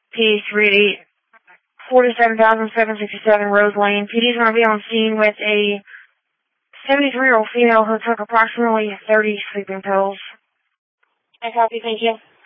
P3, 47,767 Rose Lane. PD's going to be on scene with a 73-year-old female who took approximately 30 sleeping pills. I copy, thank you.